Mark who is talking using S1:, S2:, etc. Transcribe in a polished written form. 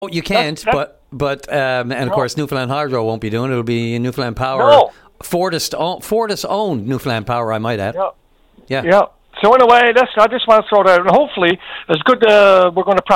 S1: You can't, but and of course Newfoundland Hydro won't be doing it. It'll be Newfoundland Power.
S2: No.
S1: Fortis owned Newfoundland Power, I might add.
S2: Yeah. So anyway, I just want to throw that out, and hopefully, it's good. We're going to